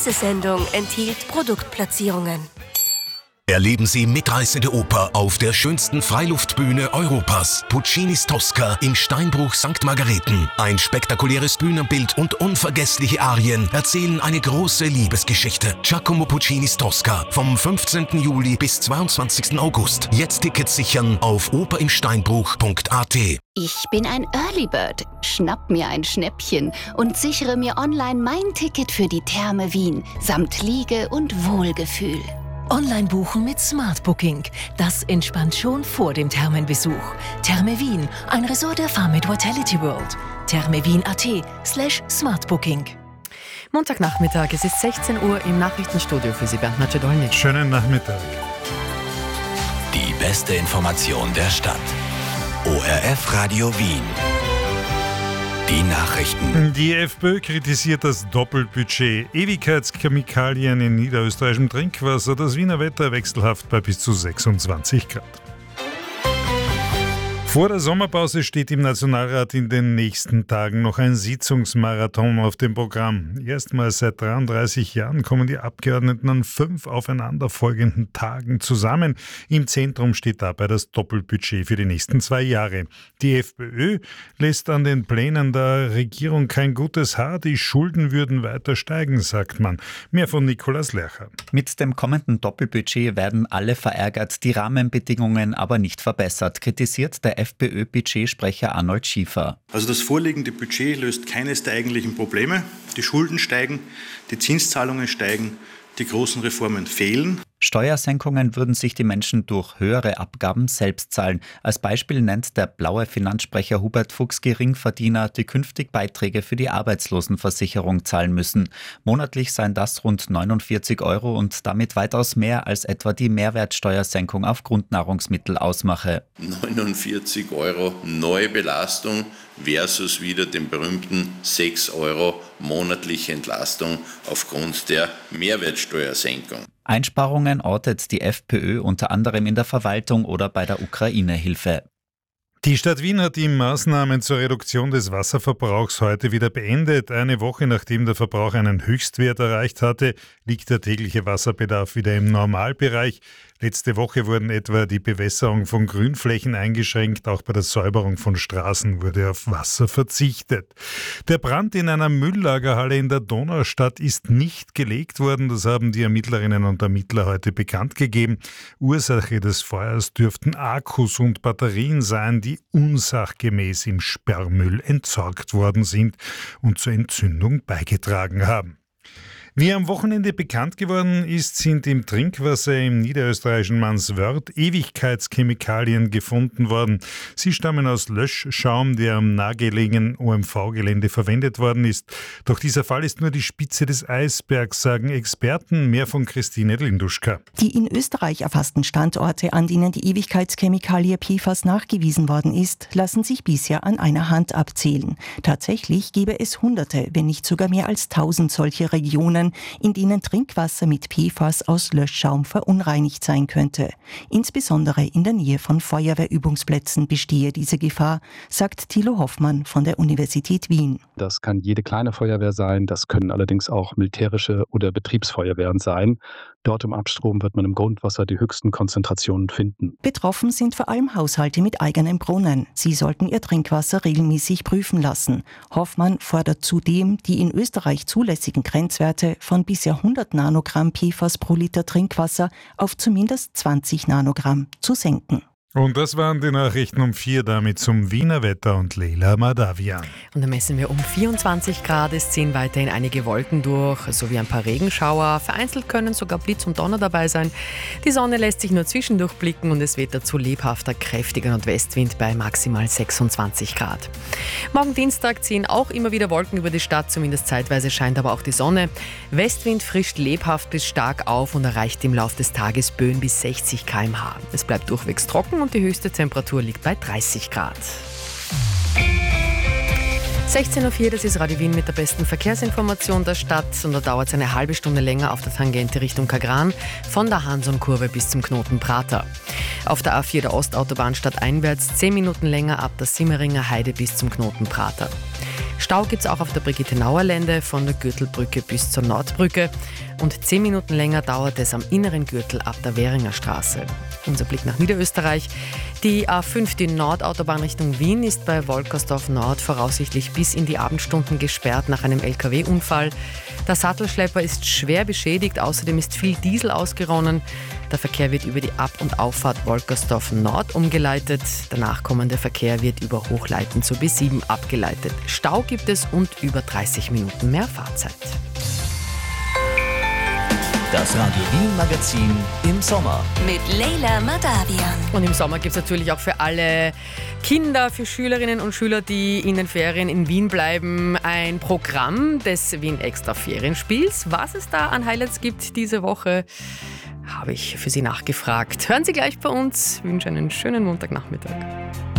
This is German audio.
Diese Sendung enthielt Produktplatzierungen. Erleben Sie mitreißende Oper auf der schönsten Freiluftbühne Europas. Puccinis Tosca in Steinbruch St. Margareten. Ein spektakuläres Bühnenbild und unvergessliche Arien erzählen eine große Liebesgeschichte. Giacomo Puccinis Tosca vom 15. Juli bis 22. August. Jetzt Tickets sichern auf operinsteinbruch.at. Ich bin ein Early Bird. Schnapp mir ein Schnäppchen und sichere mir online mein Ticket für die Therme Wien samt Liege und Wohlgefühl. Online buchen mit Smart Booking. Das entspannt schon vor dem Thermenbesuch. Therme Wien, ein Resort der Farmit Vitality World. thermewien.at/smartbooking. Montagnachmittag, es ist 16 Uhr im Nachrichtenstudio für Sie, Bernd Macedolny. Schönen Nachmittag. Die beste Information der Stadt. ORF Radio Wien. Die Nachrichten. Die FPÖ kritisiert das Doppelbudget. Ewigkeitschemikalien in niederösterreichischem Trinkwasser. Das Wiener Wetter wechselhaft bei bis zu 26 Grad. Vor der Sommerpause steht im Nationalrat in den nächsten Tagen noch ein Sitzungsmarathon auf dem Programm. Erstmals seit 33 Jahren kommen die Abgeordneten an 5 aufeinanderfolgenden Tagen zusammen. Im Zentrum steht dabei das Doppelbudget für die nächsten 2 Jahre. Die FPÖ lässt an den Plänen der Regierung kein gutes Haar. Die Schulden würden weiter steigen, sagt man. Mehr von Nikolaus Lercher. Mit dem kommenden Doppelbudget werden alle verärgert, die Rahmenbedingungen aber nicht verbessert, kritisiert der FPÖ-Budgetsprecher Arnold Schiefer. Also das vorliegende Budget löst keines der eigentlichen Probleme. Die Schulden steigen, die Zinszahlungen steigen, die großen Reformen fehlen. Steuersenkungen würden sich die Menschen durch höhere Abgaben selbst zahlen. Als Beispiel nennt der blaue Finanzsprecher Hubert Fuchs Geringverdiener, die künftig Beiträge für die Arbeitslosenversicherung zahlen müssen. Monatlich seien das rund 49 € und damit weitaus mehr als etwa die Mehrwertsteuersenkung auf Grundnahrungsmittel ausmache. 49 € Neubelastung versus wieder den berühmten 6 € monatliche Entlastung aufgrund der Mehrwertsteuersenkung. Einsparungen ortet die FPÖ unter anderem in der Verwaltung oder bei der Ukraine-Hilfe. Die Stadt Wien hat die Maßnahmen zur Reduktion des Wasserverbrauchs heute wieder beendet. Eine Woche nachdem der Verbrauch einen Höchstwert erreicht hatte, liegt der tägliche Wasserbedarf wieder im Normalbereich. Letzte Woche wurden etwa die Bewässerung von Grünflächen eingeschränkt. Auch bei der Säuberung von Straßen wurde auf Wasser verzichtet. Der Brand in einer Mülllagerhalle in der Donaustadt ist nicht gelegt worden. Das haben die Ermittlerinnen und Ermittler heute bekannt gegeben. Ursache des Feuers dürften Akkus und Batterien sein, die unsachgemäß im Sperrmüll entsorgt worden sind und zur Entzündung beigetragen haben. Wie am Wochenende bekannt geworden ist, sind im Trinkwasser im niederösterreichischen Manswörth Ewigkeitschemikalien gefunden worden. Sie stammen aus Löschschaum, der am nahegelegenen OMV-Gelände verwendet worden ist. Doch dieser Fall ist nur die Spitze des Eisbergs, sagen Experten. Mehr von Christine Linduschka. Die in Österreich erfassten Standorte, an denen die Ewigkeitschemikalie PFAS nachgewiesen worden ist, lassen sich bisher an einer Hand abzählen. Tatsächlich gäbe es Hunderte, wenn nicht sogar mehr als 1000 solche Regionen, in denen Trinkwasser mit PFAS aus Löschschaum verunreinigt sein könnte. Insbesondere in der Nähe von Feuerwehrübungsplätzen bestehe diese Gefahr, sagt Thilo Hoffmann von der Universität Wien. Das kann jede kleine Feuerwehr sein, das können allerdings auch militärische oder Betriebsfeuerwehren sein. Dort im Abstrom wird man im Grundwasser die höchsten Konzentrationen finden. Betroffen sind vor allem Haushalte mit eigenem Brunnen. Sie sollten ihr Trinkwasser regelmäßig prüfen lassen. Hoffmann fordert zudem, die in Österreich zulässigen Grenzwerte von bisher 100 Nanogramm PFAS pro Liter Trinkwasser auf zumindest 20 Nanogramm zu senken. Und das waren die Nachrichten um 4, damit zum Wiener Wetter und Leila Madavian. Und dann messen wir um 24 Grad. Es ziehen weiterhin einige Wolken durch, sowie ein paar Regenschauer. Vereinzelt können sogar Blitz und Donner dabei sein. Die Sonne lässt sich nur zwischendurch blicken und es weht dazu lebhafter, kräftiger Nordwestwind bei maximal 26 Grad. Morgen Dienstag ziehen auch immer wieder Wolken über die Stadt, zumindest zeitweise scheint aber auch die Sonne. Westwind frischt lebhaft bis stark auf und erreicht im Laufe des Tages Böen bis 60 km/h. Es bleibt durchwegs trocken und die höchste Temperatur liegt bei 30 Grad. 16.04 Uhr, das ist Radio Wien mit der besten Verkehrsinformation der Stadt. Und da dauert es eine halbe Stunde länger auf der Tangente Richtung Kagran, von der Hansonkurve bis zum Knoten Prater. Auf der A4 der Ostautobahn stadteinwärts 10 Minuten länger ab der Simmeringer Heide bis zum Knoten Prater. Stau gibt es auch auf der Brigitte-Nauer-Lände von der Gürtelbrücke bis zur Nordbrücke. Und 10 Minuten länger dauert es am inneren Gürtel ab der Währinger Straße. Unser Blick nach Niederösterreich. Die A5, die Nordautobahn Richtung Wien, ist bei Wolkersdorf Nord voraussichtlich bis in die Abendstunden gesperrt nach einem LKW-Unfall. Der Sattelschlepper ist schwer beschädigt, außerdem ist viel Diesel ausgeronnen. Der Verkehr wird über die Ab- und Auffahrt Wolkersdorf Nord umgeleitet. Der nachkommende Verkehr wird über Hochleiten zur B7 abgeleitet. Stau gibt es und über 30 Minuten mehr Fahrzeit. Das Radio Wien Magazin im Sommer. Mit Leila Madavian. Und im Sommer gibt es natürlich auch für alle Kinder, für Schülerinnen und Schüler, die in den Ferien in Wien bleiben, ein Programm des Wien Extra Ferienspiels. Was es da an Highlights gibt diese Woche, habe ich für Sie nachgefragt. Hören Sie gleich bei uns. Ich wünsche einen schönen Montagnachmittag.